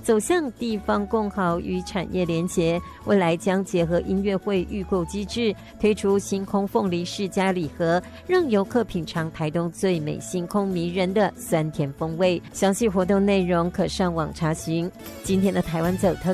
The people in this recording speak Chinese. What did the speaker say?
走向地方共好与产业连结，未来将结合音乐会预购机制，推出星空凤梨世家礼盒，让游客品尝台东最美星空迷人的酸甜风味。详细活动内容可上网查询。今天的台湾走透